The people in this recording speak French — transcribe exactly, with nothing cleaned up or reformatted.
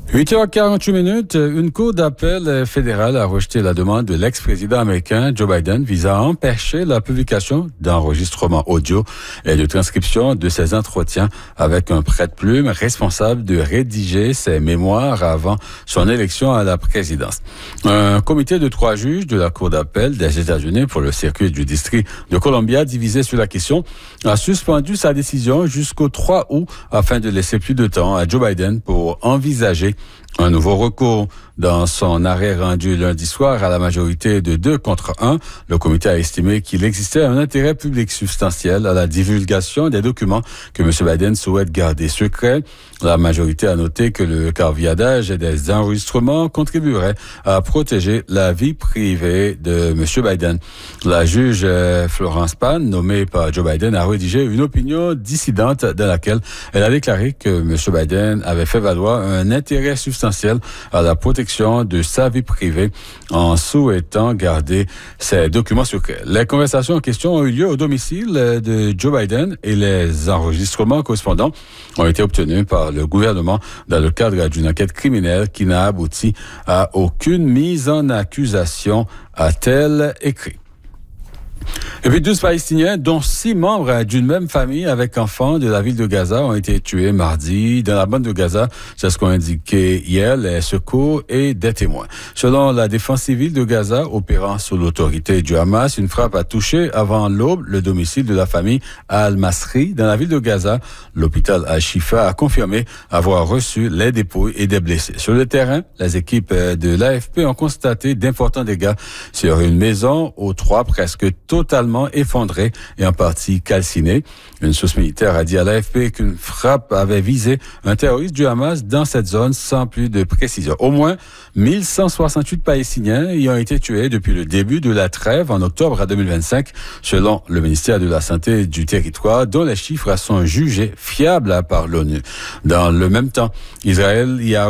huit heures quarante-huit minutes, une cour d'appel fédérale a rejeté la demande de l'ex-président américain Joe Biden visant à empêcher la publication d'enregistrements audio et de transcription de ses entretiens avec un prête-plume responsable de rédiger ses mémoires avant son élection à la présidence. Un comité de trois juges de la cour d'appel des États-Unis pour le circuit du district de Columbia, divisé sur la question, a suspendu sa décision jusqu'au trois août afin de laisser plus de temps à Joe Biden pour envisager un nouveau recours. Dans son arrêt rendu lundi soir à la majorité de deux contre un, le comité a estimé qu'il existait un intérêt public substantiel à la divulgation des documents que M. Biden souhaite garder secrets. La majorité a noté que le caviardage des enregistrements contribuerait à protéger la vie privée de M. Biden. La juge Florence Pan, nommée par Joe Biden, a rédigé une opinion dissidente dans laquelle elle a déclaré que M. Biden avait fait valoir un intérêt substantiel à la protection de sa vie privée en souhaitant garder ses documents secrets. Les conversations en question ont eu lieu au domicile de Joe Biden et les enregistrements correspondants ont été obtenus par le gouvernement dans le cadre d'une enquête criminelle qui n'a abouti à aucune mise en accusation, a-t-elle écrit. Et puis douze Palestiniens, dont six membres d'une même famille avec enfants de la ville de Gaza, ont été tués mardi dans la bande de Gaza. C'est ce qu'ont indiqué hier les secours et des témoins. Selon la défense civile de Gaza, opérant sous l'autorité du Hamas, une frappe a touché avant l'aube le domicile de la famille Al-Masri dans la ville de Gaza. L'hôpital Al-Shifa a confirmé avoir reçu les dépouilles et des blessés. Sur le terrain, les équipes de l'A F P ont constaté d'importants dégâts sur une maison aux toits presque totalement effondré et en partie calciné. Une source militaire a dit à l'A F P qu'une frappe avait visé un terroriste du Hamas dans cette zone sans plus de précision. Au moins mille cent soixante-huit Palestiniens y ont été tués depuis le début de la trêve en octobre deux mille vingt-cinq, selon le ministère de la Santé du territoire, dont les chiffres sont jugés fiables par l'ONU. Dans le même temps, Israël y a